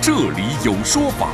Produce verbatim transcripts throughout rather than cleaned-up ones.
这里有说法。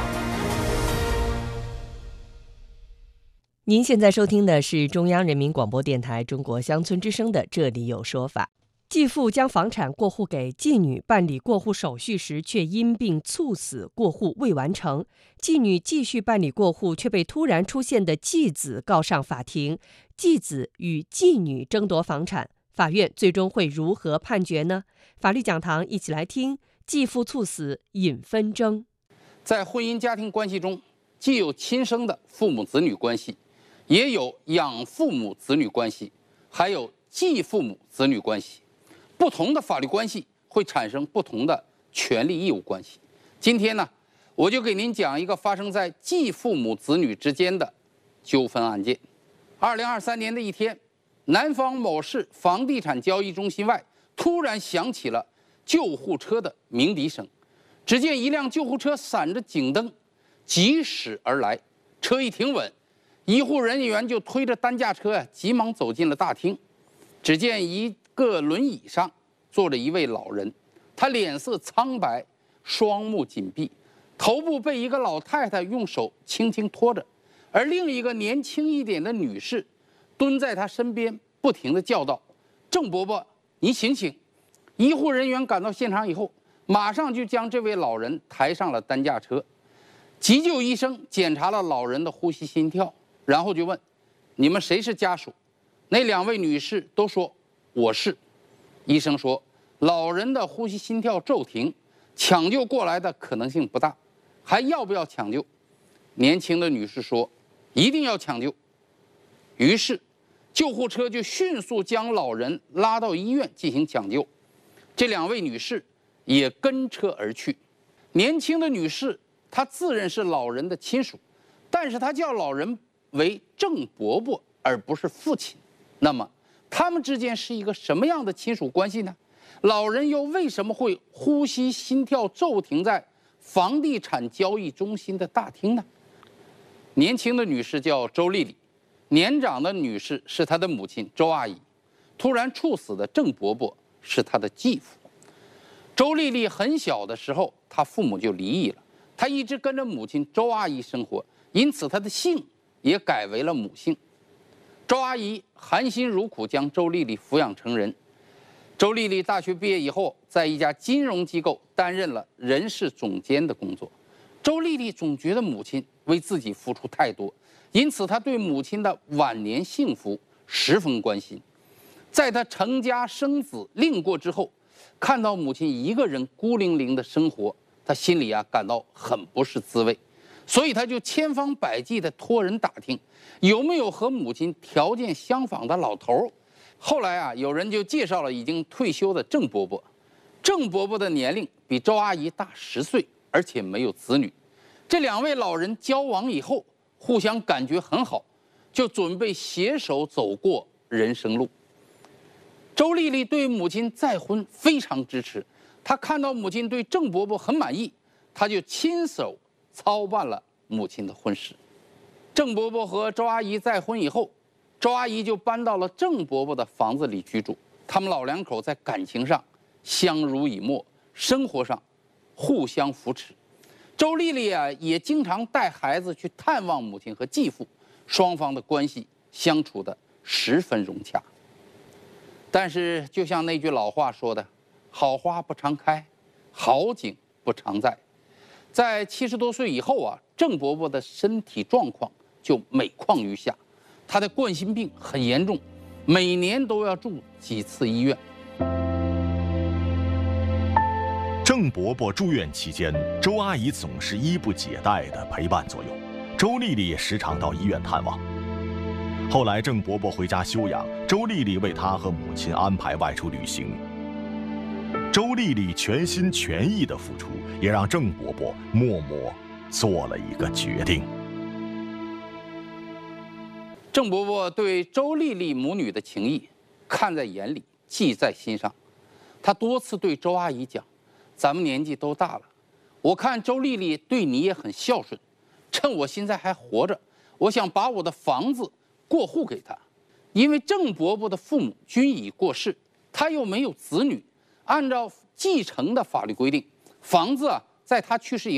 您现在收听的是中央人民广播电台中国乡村之声的《这里有说法》。继父将房产过户给继女，办理过户手续时却因病猝死，过户未完成。继女继续办理过户，却被突然出现的继子告上法庭，继子与继女争夺房产，法院最终会如何判决呢？法律讲堂一起来听。继父猝死引纷争。 在婚姻家庭关系中，既有亲生的父母子女关系，也有养父母子女关系，还有继父母子女关系。不同的法律关系会产生不同的权利义务关系。今天呢，我就给您讲一个发生在继父母子女之间的纠纷案件。二零二三年的一天，南方某市房地产交易中心外突然响起了救护车的鸣笛声，只见一辆救护车闪着警灯疾驶而来，车一停稳，医护人员就推着担架车呀，急忙走进了大厅。只见一个轮椅上坐着一位老人，他脸色苍白，双目紧闭，头部被一个老太太用手轻轻托着，而另一个年轻一点的女士蹲在他身边，不停地叫道：“郑伯伯，你醒醒！”医护人员赶到现场以后，马上就将这位老人抬上了担架车。急救医生检查了老人的呼吸心跳，然后就问：“你们谁是家属？”那两位女士都说：“我是。”医生说：“老人的呼吸心跳骤停，抢救过来的可能性不大，还要不要抢救？”年轻的女士说：“一定要抢救。”于是救护车就迅速将老人拉到医院进行抢救。这两位女士也跟车而去。年轻的女士她自认是老人的亲属，但是她叫老人为郑伯伯而不是父亲。那么他们之间是一个什么样的亲属关系呢？老人又为什么会呼吸心跳骤停在房地产交易中心的大厅呢？年轻的女士叫周丽丽，年长的女士是她的母亲周阿姨，突然猝死的郑伯伯是她的继父。周丽丽很小的时候，她父母就离异了，她一直跟着母亲周阿姨生活，因此她的姓也改为了母姓。周阿姨含辛茹苦将周丽丽抚养成人。周丽丽大学毕业以后，在一家金融机构担任了人事总监的工作。周丽丽总觉得母亲为自己付出太多，因此她对母亲的晚年幸福十分关心。在她成家生子另过之后，看到母亲一个人孤零零的生活，她心里啊感到很不是滋味，所以她就千方百计地托人打听有没有和母亲条件相仿的老头。后来啊，有人就介绍了已经退休的郑伯伯。郑伯伯的年龄比周阿姨大十岁，而且没有子女。这两位老人交往以后，互相感觉很好，就准备携手走过人生路。周丽丽对母亲再婚非常支持，她看到母亲对郑伯伯很满意，她就亲手操办了母亲的婚事。郑伯伯和周阿姨再婚以后，周阿姨就搬到了郑伯伯的房子里居住。他们老两口在感情上相濡以沫，生活上互相扶持。周丽丽啊，也经常带孩子去探望母亲和继父，双方的关系相处得十分融洽。但是，就像那句老话说的：“好花不常开，好景不常在。”在七十多岁以后啊，郑伯伯的身体状况就每况愈下，他的冠心病很严重，每年都要住几次医院。 郑伯伯住院期间，周阿姨总是衣不解带的陪伴左右，周丽丽也时常到医院探望。后来郑伯伯回家休养，周丽丽为他和母亲安排外出旅行。周丽丽全心全意的付出，也让郑伯伯默默做了一个决定。 郑伯伯对周丽丽母女的情谊看在眼里，记在心上。他多次对周阿姨讲：“咱们年纪都大了，我看周丽丽对你也很孝顺，趁我现在还活着，我想把我的房子过户给她。因为郑伯伯的父母均已过世，他又没有子女，按照继承的法律规定，房子啊，在他去世以